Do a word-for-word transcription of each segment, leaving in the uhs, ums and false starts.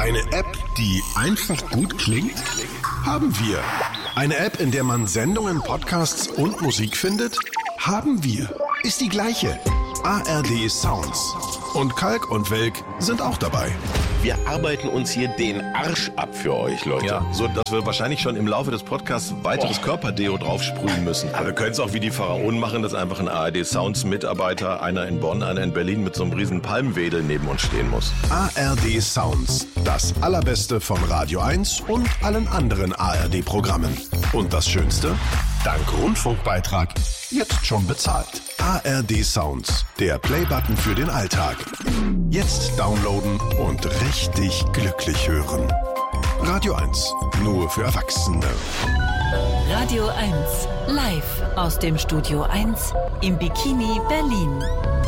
Eine App, die einfach gut klingt? Haben wir. Eine App, in der man Sendungen, Podcasts und Musik findet? Haben wir. Ist die gleiche. A R D Sounds. Und Kalk und Welk sind auch dabei. Wir arbeiten uns hier den Arsch ab für euch, Leute. Ja, so dass wir wahrscheinlich schon im Laufe des Podcasts weiteres oh. Körperdeo draufsprühen müssen. Aber wir können es auch wie die Pharaonen machen, dass einfach ein A R D Sounds Mitarbeiter, einer in Bonn, einer in Berlin, mit so einem riesen Palmwedel neben uns stehen muss. A R D Sounds. Das Allerbeste von Radio eins und allen anderen A R D-Programmen. Und das Schönste? Dank Rundfunkbeitrag jetzt schon bezahlt. A R D Sounds, der Playbutton für den Alltag. Jetzt downloaden und richtig glücklich hören. Radio eins, nur für Erwachsene. Radio eins, live aus dem Studio eins im Bikini Berlin.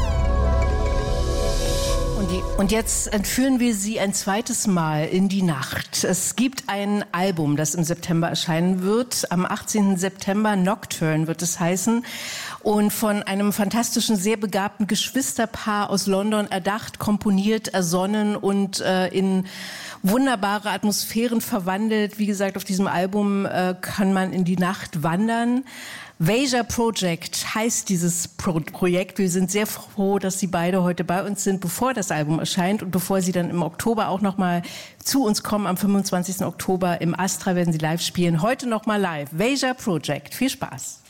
Und, die, und jetzt entführen wir Sie ein zweites Mal in die Nacht. Es gibt ein Album, das im September erscheinen wird. Am achtzehnten September, Nocturne wird es heißen. Und von einem fantastischen, sehr begabten Geschwisterpaar aus London erdacht, komponiert, ersonnen und äh, in wunderbare Atmosphären verwandelt. Wie gesagt, auf diesem Album äh, kann man in die Nacht wandern. Veja Project heißt dieses Pro- Projekt. Wir sind sehr froh, dass Sie beide heute bei uns sind, bevor das Album erscheint und bevor Sie dann im Oktober auch nochmal zu uns kommen. Am fünfundzwanzigsten Oktober im Astra werden Sie live spielen. Heute nochmal live. Veja Project. Viel Spaß.